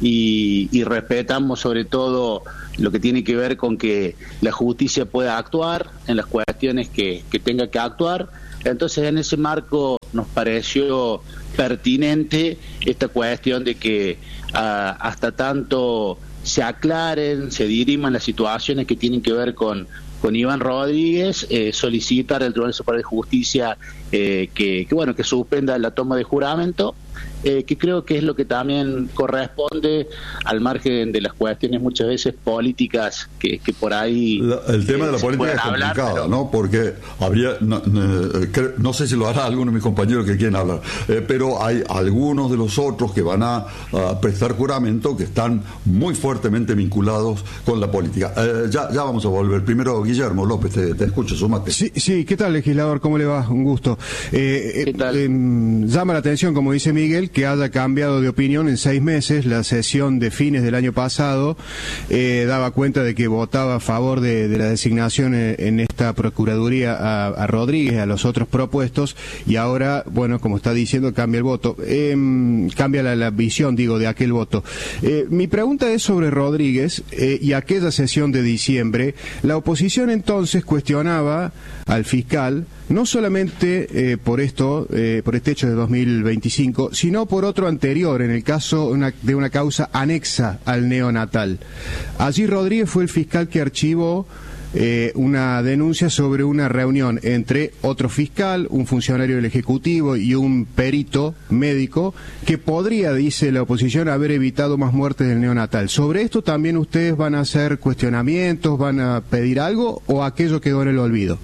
y, y respetamos sobre todo lo que tiene que ver con que la justicia pueda actuar en las cuestiones que, que tenga que actuar. Entonces, en ese marco nos pareció pertinente esta cuestión de que uh, hasta tanto se aclaren, se diriman las situaciones que tienen que ver con con Iván Rodríguez, eh, solicitar al Tribunal Superior de Justicia eh, que, que bueno que suspenda la toma de juramento, eh, que creo que es lo que también corresponde al margen de las cuestiones muchas veces políticas que, que por ahí la, el tema eh, de la política es complicado, hablar, pero... ¿no? Porque habría no, no, no sé si lo hará alguno de mis compañeros que quieren hablar, eh, pero hay algunos de los otros que van a, a prestar juramento que están muy fuertemente vinculados con la política. Eh, ya, ya vamos a volver. Primero, Guillermo López, te, te escucho, sumate. Sí, sí, ¿qué tal, legislador? ¿Cómo le va? Un gusto. Eh, ¿Qué tal? Eh, eh, llama la atención, como dice Miguel, que haya cambiado de opinión en seis meses. La sesión de fines del año pasado eh, daba cuenta de que votaba a favor de, de la designación en, en esta Procuraduría a, a Rodríguez, a los otros propuestos, y ahora, bueno, como está diciendo, cambia el voto. Eh, cambia la, la visión, digo, de aquel voto. Eh, mi pregunta es sobre Rodríguez eh, y aquella sesión de diciembre. La oposición entonces cuestionaba al fiscal no solamente eh, por esto, eh, por este hecho de dos mil veinticinco, sino por otro anterior, en el caso una, de una causa anexa al neonatal. Allí Rodríguez fue el fiscal que archivó eh, una denuncia sobre una reunión entre otro fiscal, un funcionario del Ejecutivo y un perito médico que podría, dice la oposición, haber evitado más muertes del neonatal. ¿Sobre esto también ustedes van a hacer cuestionamientos, van a pedir algo o aquello quedó en el olvido?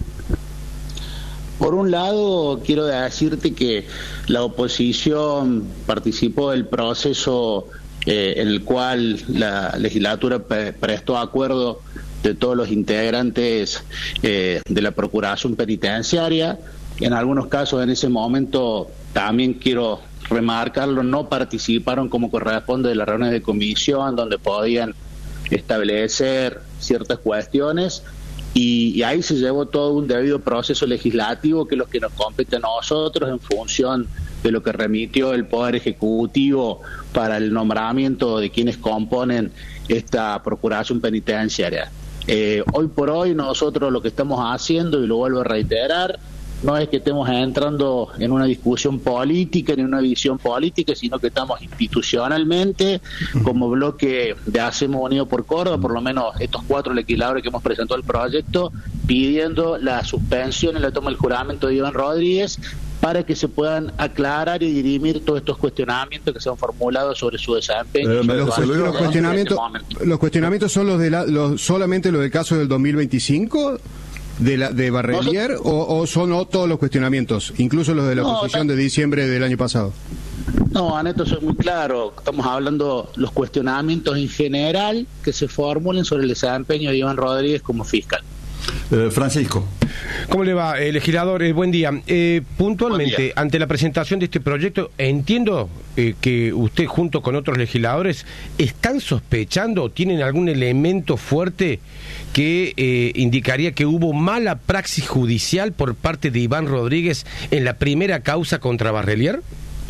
Por un lado, quiero decirte que la oposición participó del proceso eh, en el cual la legislatura pre prestó acuerdo de todos los integrantes eh, de la Procuración Penitenciaria. En algunos casos, en ese momento, también quiero remarcarlo, no participaron como corresponde de las reuniones de comisión, donde podían establecer ciertas cuestiones. Y, y ahí se llevó todo un debido proceso legislativo que es lo que nos compete a nosotros en función de lo que remitió el Poder Ejecutivo para el nombramiento de quienes componen esta Procuración Penitenciaria. Eh, hoy por hoy nosotros lo que estamos haciendo, y lo vuelvo a reiterar, no es que estemos entrando en una discusión política, ni una visión política, sino que estamos institucionalmente, como bloque de Hacemos Unido por Córdoba, por lo menos estos cuatro legisladores que hemos presentado el proyecto, pidiendo la suspensión en la toma del juramento de Iván Rodríguez, para que se puedan aclarar y dirimir todos estos cuestionamientos que se han formulado sobre su desempeño. Eh, los, los, cuestionamientos, ¿Los cuestionamientos son los de la, los, solamente los del caso del dos mil veinticinco? ¿De, la, de Barrelier no, o, o son no, todos los cuestionamientos, incluso los de la oposición no, de diciembre del año pasado? No, Aneto, soy muy claro. Estamos hablando los cuestionamientos en general que se formulen sobre el desempeño de Iván Rodríguez como fiscal. Eh, Francisco. ¿Cómo le va, eh, legislador? Eh, buen día. Eh, puntualmente, buen día. Ante la presentación de este proyecto, entiendo eh, que usted junto con otros legisladores están sospechando o tienen algún elemento fuerte que eh, indicaría que hubo mala praxis judicial por parte de Iván Rodríguez en la primera causa contra Barrelier.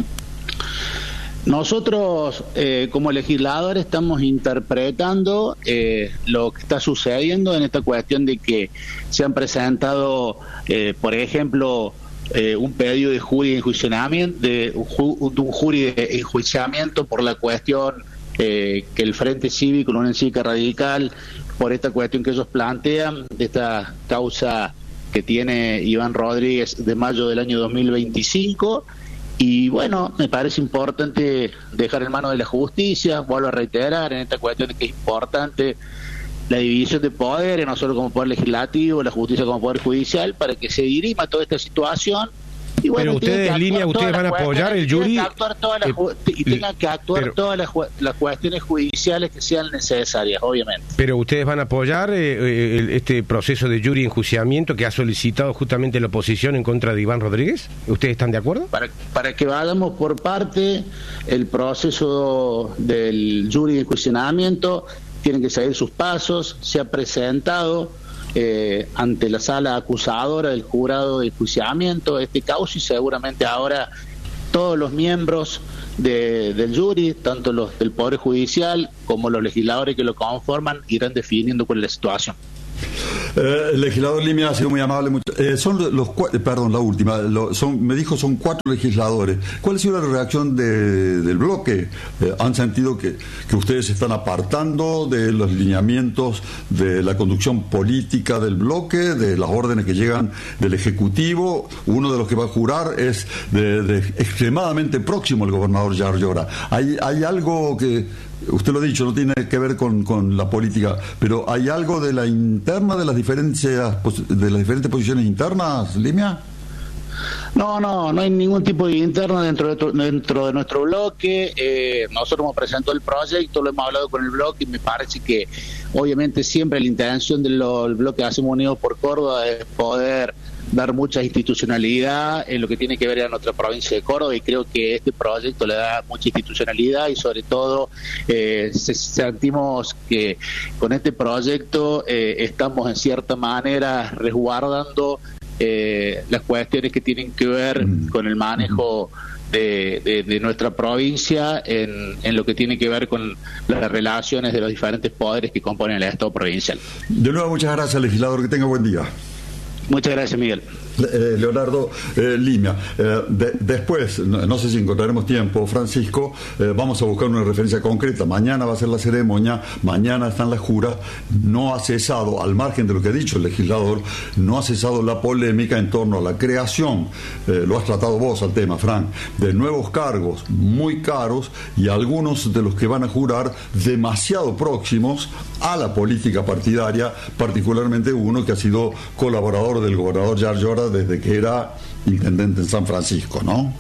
Nosotros, eh, como legisladores, estamos interpretando eh, lo que está sucediendo en esta cuestión de que se han presentado, eh, por ejemplo, eh, un pedido de jury de enjuiciamiento, de, de un jury de enjuiciamiento por la cuestión eh, que el Frente Cívico, la Unión Cívica Radical, por esta cuestión que ellos plantean, de esta causa que tiene Iván Rodríguez de mayo del año dos mil veinticinco. Y bueno, me parece importante dejar en manos de la justicia, vuelvo a reiterar en esta cuestión que es importante la división de poderes, no solo como poder legislativo, la justicia como poder judicial, para que se dirima toda esta situación Y bueno, pero ustedes en línea, ustedes van a apoyar el jury. Que actuar todas las, eh, y tengan que actuar pero, todas las, las cuestiones judiciales que sean necesarias, obviamente. Pero ustedes van a apoyar eh, el, este proceso de jury enjuiciamiento que ha solicitado justamente la oposición en contra de Iván Rodríguez. ¿Ustedes están de acuerdo? Para, para que vayamos por parte, el proceso del jury de enjuiciamiento tiene que seguir sus pasos. Se ha presentado Eh, ante la sala acusadora del jurado de enjuiciamiento este caso, y seguramente ahora todos los miembros de, del jury, tanto los del Poder Judicial como los legisladores que lo conforman, irán definiendo cuál es la situación. Eh, el legislador Limia ha sido muy amable. Mucho, eh, son los eh, perdón, la última. Lo, son, me dijo son cuatro legisladores. ¿Cuál ha sido la reacción de, del bloque? Eh, ¿Han sentido que, que ustedes se están apartando de los lineamientos de la conducción política del bloque, de las órdenes que llegan del Ejecutivo? Uno de los que va a jurar es de, de extremadamente próximo al gobernador Yarlora Llora. ¿Hay, hay algo que... Usted lo ha dicho, no tiene que ver con, con la política, pero ¿hay algo de la interna, de las diferencias, de las diferentes posiciones internas, Limia? No, no, no hay ningún tipo de interna dentro de, dentro de nuestro bloque. Eh, nosotros hemos presentado el proyecto, lo hemos hablado con el bloque y me parece que obviamente siempre la intención del bloque Hacemos Unidos por Córdoba es poder dar mucha institucionalidad en lo que tiene que ver a nuestra provincia de Córdoba, y creo que este proyecto le da mucha institucionalidad y sobre todo eh, sentimos que con este proyecto eh, estamos en cierta manera resguardando eh, las cuestiones que tienen que ver con el manejo de, de, de nuestra provincia en, en lo que tiene que ver con las relaciones de los diferentes poderes que componen el Estado provincial. De nuevo, muchas gracias, legislador, que tenga buen día. Muchas gracias, Miguel. Eh, Leonardo eh, Limia. Eh, de, después, no, no sé si encontraremos tiempo, Francisco, eh, vamos a buscar una referencia concreta. Mañana va a ser la ceremonia, mañana están las juras. No ha cesado, al margen de lo que ha dicho el legislador, no ha cesado la polémica en torno a la creación, eh, lo has tratado vos al tema, Frank, de nuevos cargos muy caros y algunos de los que van a jurar demasiado próximos a la política partidaria, particularmente uno que ha sido colaborador del gobernador Yarlora Llora desde que era intendente en San Francisco, ¿no?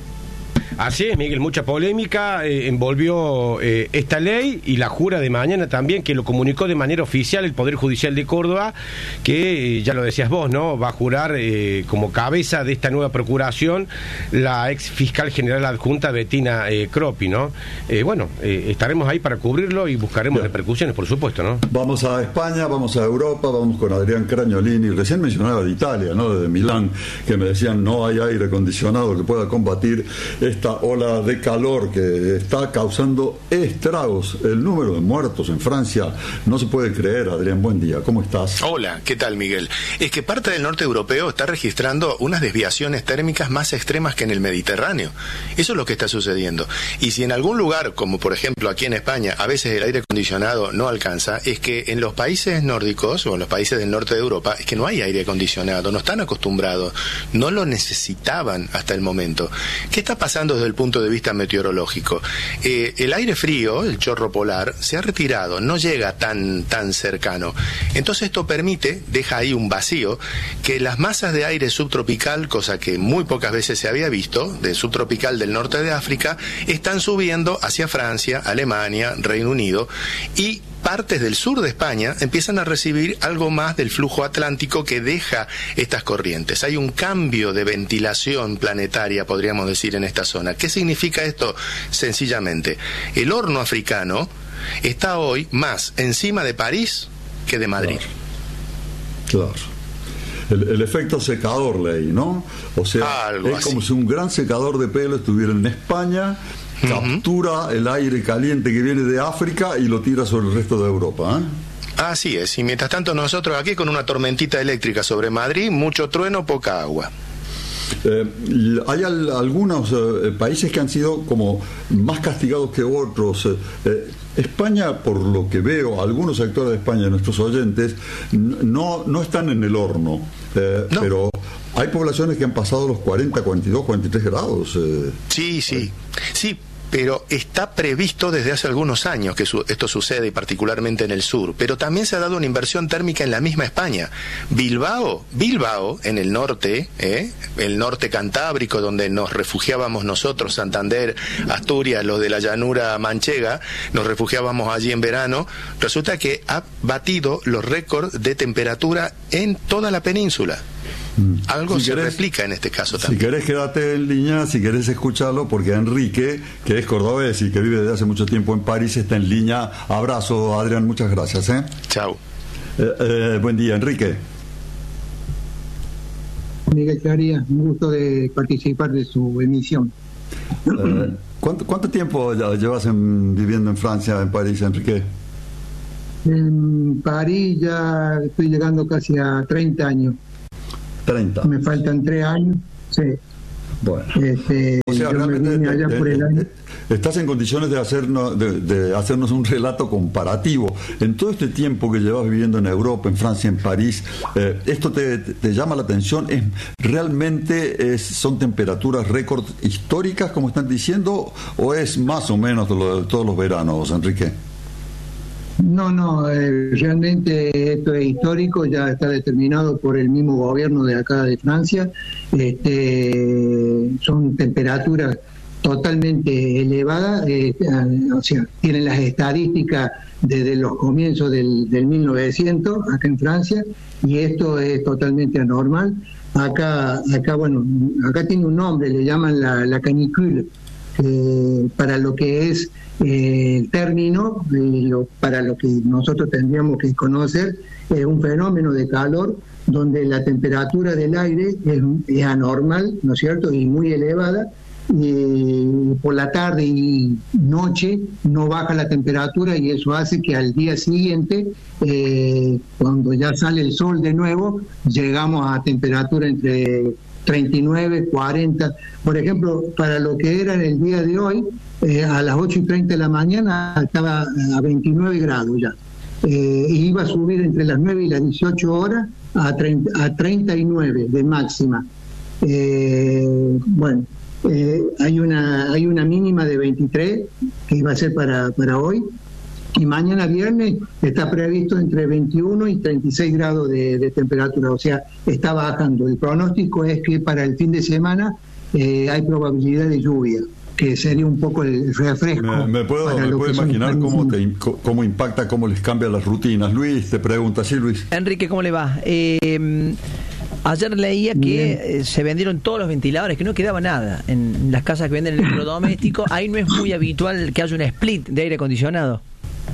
Así es, Miguel, mucha polémica eh, envolvió eh, esta ley y la jura de mañana también, que lo comunicó de manera oficial el Poder Judicial de Córdoba, que eh, ya lo decías vos, ¿no? Va a jurar eh, como cabeza de esta nueva procuración la ex fiscal general adjunta Bettina eh, Croppi, ¿no? Eh, bueno, eh, estaremos ahí para cubrirlo y buscaremos Bien. repercusiones, por supuesto, ¿no? Vamos a España, vamos a Europa, vamos con Adrián Cragnolini. Recién mencionaba de Italia, ¿no? Desde Milán, que me decían no hay aire acondicionado que pueda combatir esta ola de calor que está causando estragos. El número de muertos en Francia no se puede creer. Adrián, buen día, ¿cómo estás? Hola, ¿qué tal, Miguel? Es que parte del norte europeo está registrando unas desviaciones térmicas más extremas que en el Mediterráneo. Eso es lo que está sucediendo. Y si en algún lugar, como por ejemplo aquí en España, a veces el aire acondicionado no alcanza, es que en los países nórdicos o en los países del norte de Europa es que no hay aire acondicionado, no están acostumbrados, no lo necesitaban hasta el momento. ¿Qué está pasando desde el punto de vista meteorológico? Eh, el aire frío, el chorro polar, se ha retirado, no llega tan, tan cercano. Entonces esto permite, deja ahí un vacío, que las masas de aire subtropical, cosa que muy pocas veces se había visto, de subtropical del norte de África, están subiendo hacia Francia, Alemania, Reino Unido, y partes del sur de España empiezan a recibir algo más del flujo atlántico que deja estas corrientes. Hay un cambio de ventilación planetaria, podríamos decir, en esta zona. ¿Qué significa esto? Sencillamente, el horno africano está hoy más encima de París que de Madrid. Claro. claro. El, el efecto secador, ley, ¿no? O sea, Algo es así. Como si un gran secador de pelo estuviera en España, captura el aire caliente que viene de África y lo tira sobre el resto de Europa, ¿eh? Así es, y mientras tanto nosotros aquí con una tormentita eléctrica sobre Madrid, mucho trueno, poca agua. Eh, hay al, algunos eh, países que han sido como más castigados que otros. Eh, España, por lo que veo, algunos sectores de España, nuestros oyentes, no, no están en el horno, eh, no. pero hay poblaciones que han pasado los cuarenta, cuarenta y dos, cuarenta y tres grados. Eh. Sí, sí, sí. pero está previsto desde hace algunos años que su, esto sucede, y particularmente en el sur, pero también se ha dado una inversión térmica en la misma España. Bilbao, Bilbao, en el norte, ¿eh? el norte cantábrico, donde nos refugiábamos nosotros, Santander, Asturias, los de la llanura manchega, nos refugiábamos allí en verano, resulta que ha batido los récords de temperatura en toda la península. Algo si se querés, replica en este caso si también. Si querés quedarte en línea, si querés escucharlo, porque Enrique, que es cordobés y que vive desde hace mucho tiempo en París, está en línea. Abrazo, Adrián, muchas gracias. ¿eh? Chao. Eh, eh, buen día, Enrique. Miguel Claría, un gusto de participar de su emisión. Eh, ¿cuánto, ¿Cuánto tiempo ya llevas en, viviendo en Francia, en París, Enrique? En París ya estoy llegando casi a treinta años. treinta. Me faltan tres años, sí. Bueno. Este, o sea, yo realmente me vine allá eh, por el eh, año. estás en condiciones de hacernos, de, de hacernos un relato comparativo. En todo este tiempo que llevas viviendo en Europa, en Francia, en París, eh, ¿esto te, te llama la atención? ¿Es, ¿Realmente es, son temperaturas récord históricas, como están diciendo, o es más o menos de lo, de todos los veranos, Enrique? No, no, eh, realmente esto es histórico, ya está determinado por el mismo gobierno de acá de Francia. Este, son temperaturas totalmente elevadas, eh, o sea, tienen las estadísticas desde los comienzos del, del mil novecientos acá en Francia, y esto es totalmente anormal. Acá, acá bueno, acá tiene un nombre, le llaman la, la canicule, eh, para lo que es eh, el término, y lo, para lo que nosotros tendríamos que conocer, es un fenómeno de calor donde la temperatura del aire es, es anormal, ¿no es cierto?, y muy elevada, y por la tarde y noche no baja la temperatura, y eso hace que al día siguiente, eh, cuando ya sale el sol de nuevo, llegamos a temperatura entre treinta y nueve, cuarenta. Por ejemplo, para lo que era el día de hoy, eh, a las ocho y treinta de la mañana estaba a veintinueve grados ya. Eh, y iba a subir entre las nueve y las dieciocho horas a, treinta, a treinta y nueve de máxima. Eh, bueno, eh, hay una hay una mínima de veintitrés que iba a ser para, para hoy, y mañana viernes está previsto entre veintiuno y treinta y seis grados de, de temperatura, o sea, está bajando. El pronóstico es que para el fin de semana eh, hay probabilidad de lluvia, que sería un poco el refresco. Me, me puedo, me puedo imaginar cómo, te, cómo impacta, cómo les cambia las rutinas. Luis, te pregunta, sí, Luis. Enrique, ¿cómo le va? Eh, ayer leía que eh, se vendieron todos los ventiladores, que no quedaba nada en las casas que venden electrodomésticos. Ahí no es muy habitual que haya un split de aire acondicionado.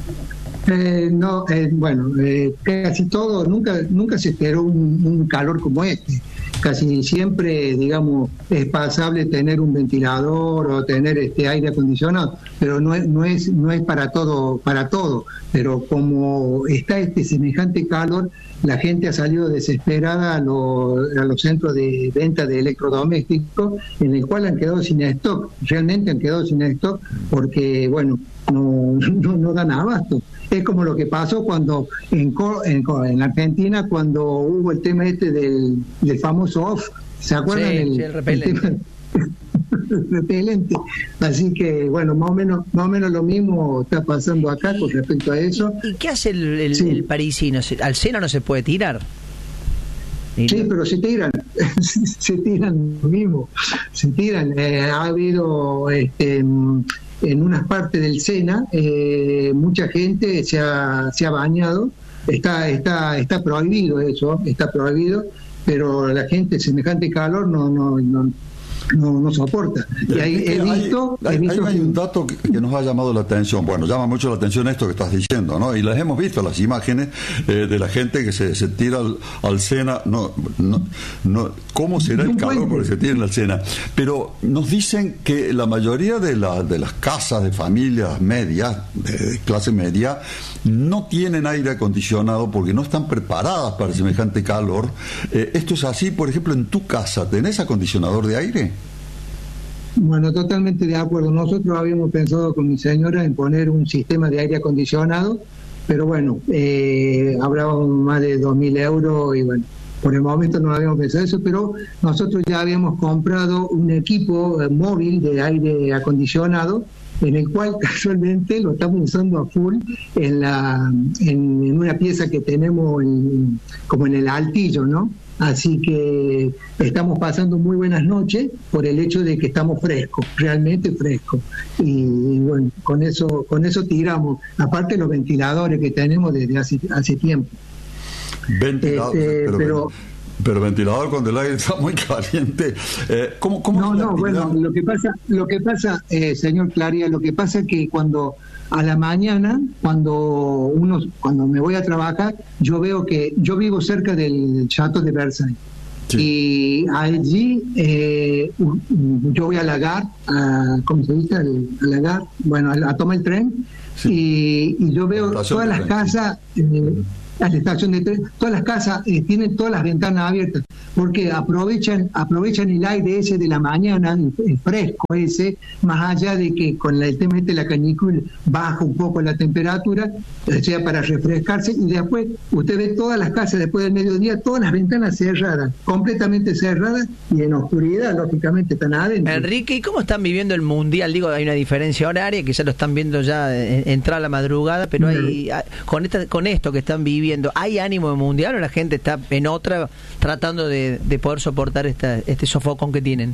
Eh, no, eh, bueno, eh, casi todo, nunca nunca se esperó un, un calor como este. Casi siempre, digamos, es pasable tener un ventilador o tener este aire acondicionado, pero no es no es no es para todo para todo. Pero como está este semejante calor, la gente ha salido desesperada a, lo, a los centros de venta de electrodomésticos, en el cual han quedado sin stock. Realmente han quedado sin stock porque, bueno, no no, no dan abasto. Es como lo que pasó cuando en, en, en Argentina, cuando hubo el tema este del, del famoso off, ¿se acuerdan? Sí, el, sí, el repelente. El tema, el repelente. Así que, bueno, más o menos más o menos lo mismo está pasando acá con respecto a eso. ¿Y qué hace el, el, sí. el parisino? ¿Al seno no se puede tirar? Sí, pero se tiran, se tiran lo mismo, se tiran. Eh, ha habido... este en unas partes del Sena, eh, mucha gente se ha, se ha bañado, está, está, está prohibido eso, está prohibido, pero la gente semejante calor no, no, no, no, no soporta. Y ahí he visto, hay, he visto hay, hay un dato que, que nos ha llamado la atención. Bueno, llama mucho la atención esto que estás diciendo, ¿no? Y las hemos visto, las imágenes eh, de la gente que se, se tira al, al Sena. No, no, no, ¿cómo será el calor porque se tira al Sena? Pero nos dicen que la mayoría de, la, de las casas de familias medias, de clase media, no tienen aire acondicionado porque no están preparadas para semejante calor. Eh, ¿Esto es así? Por ejemplo, en tu casa, ¿tenés acondicionador de aire? Bueno, totalmente de acuerdo. Nosotros habíamos pensado con mi señora en poner un sistema de aire acondicionado, pero bueno, eh, hablábamos más de dos mil euros y bueno, por el momento no habíamos pensado eso, pero nosotros ya habíamos comprado un equipo eh, móvil de aire acondicionado en el cual casualmente lo estamos usando a full en, la, en, en una pieza que tenemos en, como en el altillo, ¿no? Así que estamos pasando muy buenas noches por el hecho de que estamos frescos, realmente frescos. Y, y bueno, con eso con eso tiramos. Aparte los ventiladores que tenemos desde hace, hace tiempo. Ventilador, este, pero, pero, pero ventilador cuando el aire está muy caliente. Eh, ¿cómo, cómo no, no, bueno, lo que pasa, lo que pasa, eh, señor Claría, lo que pasa es que cuando a la mañana, cuando uno, cuando me voy a trabajar, yo veo que yo vivo cerca del Chateau de Versailles. Sí. Y allí eh, yo voy a la gare, a, ¿cómo se dice? A la gare, bueno, a, a tomar el tren, sí. y, y yo veo todas las casas, eh, a la estación de tren, todas las casas eh, tienen todas las ventanas abiertas, porque aprovechan aprovechan el aire ese de la mañana, el, el fresco ese, más allá de que con el tema este de la canícula baja un poco la temperatura, o sea, para refrescarse, y después usted ve todas las casas después del mediodía, todas las ventanas cerradas, completamente cerradas y en oscuridad, lógicamente están adentro. Enrique, ¿y cómo están viviendo el Mundial? Digo, hay una diferencia horaria que ya lo están viendo ya entrar la madrugada, pero hay, con, esta, con esto que están viviendo, ¿hay ánimo de Mundial o la gente está en otra tratando de, de poder soportar esta, este sofocón que tienen?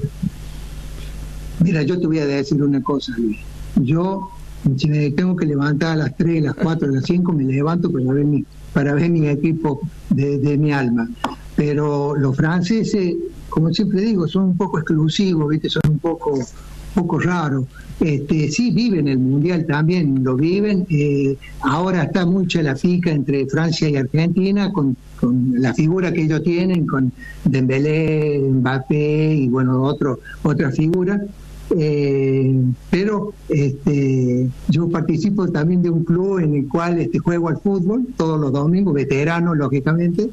Mira, yo te voy a decir una cosa, Luis. Yo, si me tengo que levantar a las tres, las cuatro, a las cinco, me levanto para ver mi, para ver mi equipo de, de mi alma. Pero los franceses, como siempre digo, son un poco exclusivos, ¿viste? Son un poco, poco raros. Este, sí viven el Mundial también, lo viven. Eh, ahora está mucha la pica entre Francia y Argentina con, con la figura que ellos tienen, con Dembélé, Mbappé y bueno, otro, otra figura. Eh, pero este, yo participo también de un club en el cual este, juego al fútbol todos los domingos, veterano lógicamente,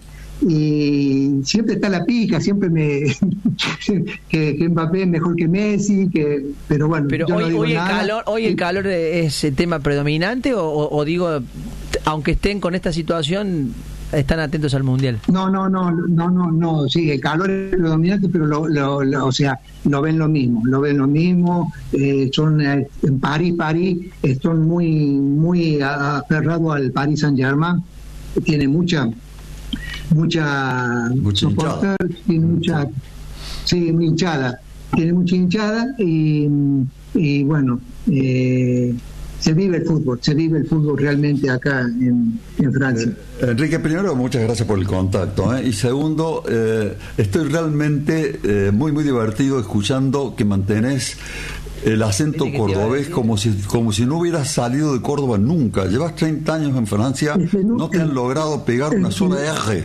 y siempre está la pica, siempre me que, que Mbappé es mejor que Messi, que pero bueno, pero yo hoy, no digo hoy el nada. calor, hoy el calor es el tema predominante o, o, o digo, aunque estén con esta situación, están atentos al Mundial. No, no, no, no, no, no, sí, el calor es predominante, pero lo, lo, lo, o sea, lo ven lo mismo, lo ven lo mismo, eh, son eh, en París, París, eh, son muy, muy aferrados al Paris Saint-Germain, tiene mucha mucha mucha hinchada. Tiene mucha, sí, muy hinchada, tiene mucha hinchada y, y bueno, eh, se vive el fútbol, se vive el fútbol realmente acá en, en Francia. Eh, Enrique, primero, muchas gracias por el contacto. ¿eh? Y segundo, eh, estoy realmente eh, muy, muy divertido escuchando que mantenés el acento cordobés como si como si no hubieras salido de Córdoba nunca. Llevas treinta años en Francia, no te han logrado pegar una sola R.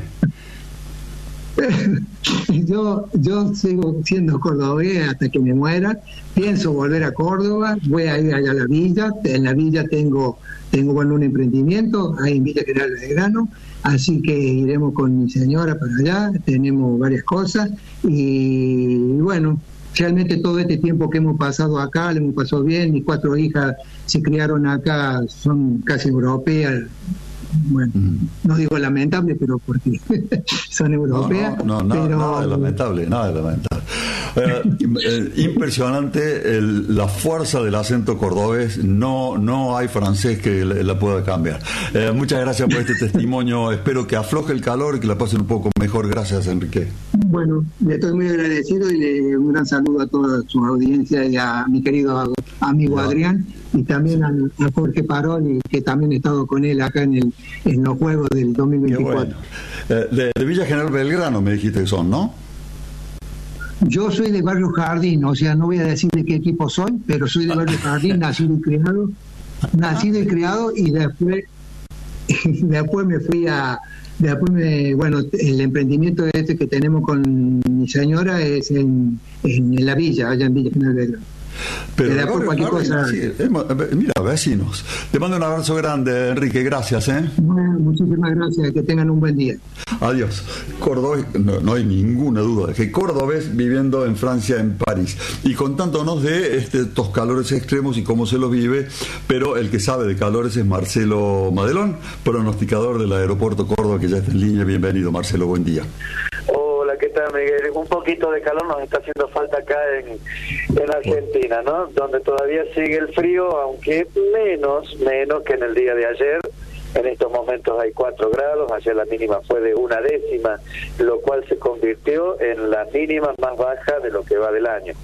Yo, yo sigo siendo cordobés hasta que me muera. Pienso volver a Córdoba, voy a ir allá a la villa. En la villa tengo tengo bueno, un emprendimiento, ahí en Villa General Belgrano, así que iremos con mi señora para allá. Tenemos varias cosas y bueno, realmente todo este tiempo que hemos pasado acá, lo hemos pasado bien. Mis cuatro hijas se criaron acá, son casi europeas. Bueno, mm. no digo lamentable, pero porque son europeas. No, no, no, pero... nada, nada de lamentable, nada de lamentable. Eh, eh, impresionante el, la fuerza del acento cordobés. No, no hay francés que le, la pueda cambiar. Eh, muchas gracias por este testimonio. Espero que afloje el calor y que la pasen un poco mejor. Gracias, Enrique. Bueno, le estoy muy agradecido y le un gran saludo a toda su audiencia y a mi querido amigo no. Adrián, y también a, a Jorge Paroli, que también he estado con él acá en el en los Juegos del dos mil veinticuatro. Bueno. Eh, de, de Villa General Belgrano me dijiste que son, ¿no? Yo soy de Barrio Jardín, o sea, no voy a decir de qué equipo soy, pero soy de Barrio Jardín, nacido y criado, nacido y criado, y después después me fui a después me, bueno, el emprendimiento este que tenemos con mi señora es en, en la villa, allá en Villa General Belgrano. Pero de por cualquier cosa. Sí, mira, vecinos. Te mando un abrazo grande, Enrique, gracias. ¿eh? Bueno, muchísimas gracias, que tengan un buen día. Adiós. Cordobés, no, no hay ninguna duda de que cordobés viviendo en Francia, en París, y contándonos de este, estos calores extremos y cómo se los vive, pero el que sabe de calores es Marcelo Madelón, pronosticador del aeropuerto Córdoba, que ya está en línea. Bienvenido, Marcelo, buen día. Hola, ¿qué tal? Miguel, un poquito de calor nos está haciendo falta acá en, en Argentina, ¿no? Donde todavía sigue el frío, aunque menos, menos que en el día de ayer. En estos momentos hay cuatro grados, ayer la mínima fue de una décima, lo cual se convirtió en la mínima más baja de lo que va del año.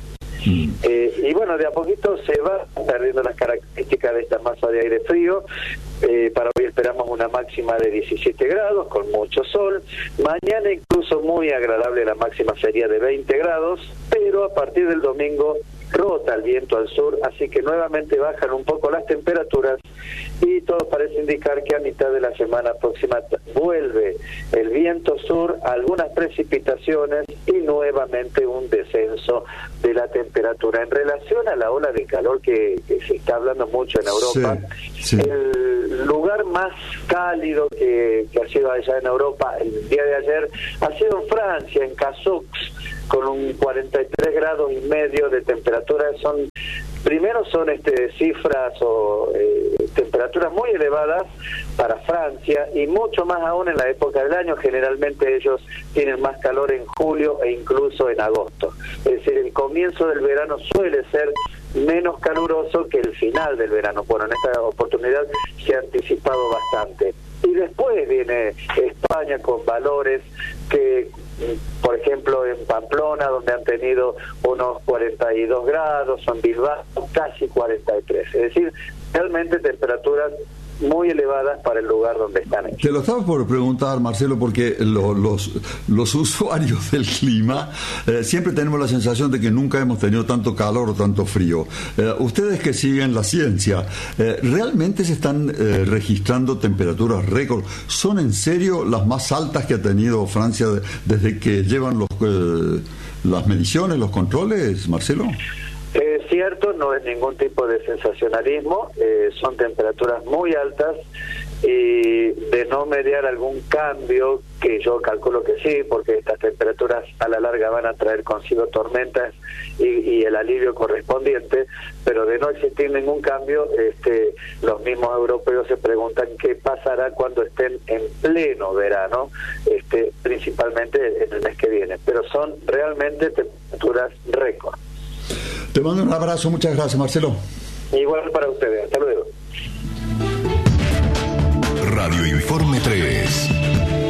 Eh, y bueno, de a poquito se va perdiendo las características de esta masa de aire frío. Eh, para hoy esperamos una máxima de diecisiete grados con mucho sol. Mañana incluso muy agradable, la máxima sería de veinte grados, pero a partir del domingo rota el viento al sur, así que nuevamente bajan un poco las temperaturas y todo parece indicar que a mitad de la semana próxima vuelve el viento sur, algunas precipitaciones y nuevamente un descenso de la temperatura. En relación a la ola de calor que, que se está hablando mucho en Europa, sí, sí. El lugar más cálido que, que ha sido allá en Europa el día de ayer ha sido en Francia, en Cazoux, con un cuarenta y tres grados y medio de temperatura. Son primero son este cifras o eh, temperaturas muy elevadas para Francia y mucho más aún en la época del año. Generalmente ellos tienen más calor en julio e incluso en agosto. Es decir, el comienzo del verano suele ser menos caluroso que el final del verano. Bueno, en esta oportunidad se ha anticipado bastante. Y después viene España con valores que, por ejemplo, en Pamplona, donde han tenido unos cuarenta y dos grados, en Bilbao casi cuarenta y tres. Es decir, realmente temperaturas muy elevadas para el lugar donde están hechos. Te lo estaba por preguntar, Marcelo, porque lo, los, los usuarios del clima eh, siempre tenemos la sensación de que nunca hemos tenido tanto calor o tanto frío. Eh, ustedes que siguen la ciencia, eh, ¿realmente se están eh, registrando temperaturas récord? ¿Son en serio las más altas que ha tenido Francia de, desde que llevan los, eh, las mediciones, los controles, Marcelo? Es cierto, no es ningún tipo de sensacionalismo, eh, son temperaturas muy altas y de no mediar algún cambio, que yo calculo que sí, porque estas temperaturas a la larga van a traer consigo tormentas y, y el alivio correspondiente, pero de no existir ningún cambio, este, los mismos europeos se preguntan qué pasará cuando estén en pleno verano, este, principalmente en el mes que viene, pero son realmente temperaturas récord. Te mando un abrazo, muchas gracias, Marcelo. Igual para ustedes, hasta luego. Radio Informe tres.